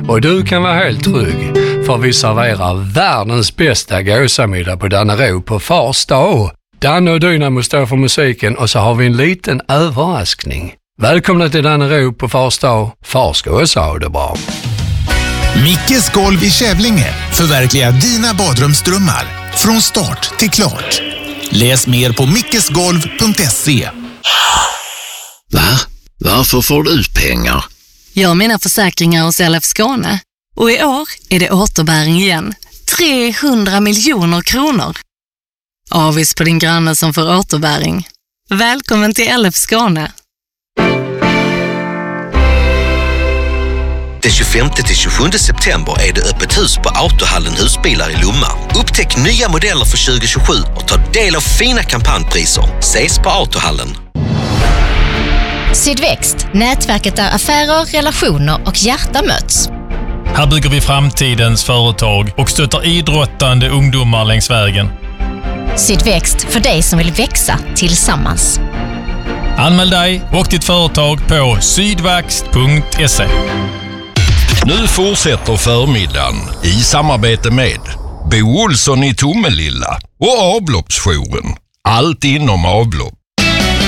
Och du kan vara helt trygg, för vi serverar världens bästa gåsamiddag på Dannero på Fars dag. Danne och Dynamo står för musiken och så har vi en liten överraskning. Välkomna till Dannero på Fars dag. Fars ska också ha det bra. Mickes golv i Kävlinge. Förverkliga dina badrumsdrömmar. Från start till klart. Läs mer på mickesgolv.se. Va? Varför får du ut pengar? Jag har mina försäkringar hos LF Skåne. Och i år är det återbäring igen. 300 miljoner kronor. Avis på din granne som får återbäring. Välkommen till LF Skåne. Den 25-27 september är det öppet hus på Autohallen Husbilar i Lomma. Upptäck nya modeller för 2027 och ta del av fina kampanjpriser. Ses på Autohallen. Sydväxt, nätverket där affärer, relationer och hjärta möts. Här bygger vi framtidens företag och stöttar idrottande ungdomar längs vägen. Sydväxt, för dig som vill växa tillsammans. Anmäl dig och ditt företag på sydvaxt.se. Nu fortsätter förmiddagen i samarbete med Bo Olsson i Tomelilla och avloppsjouren. Allt inom avlopp.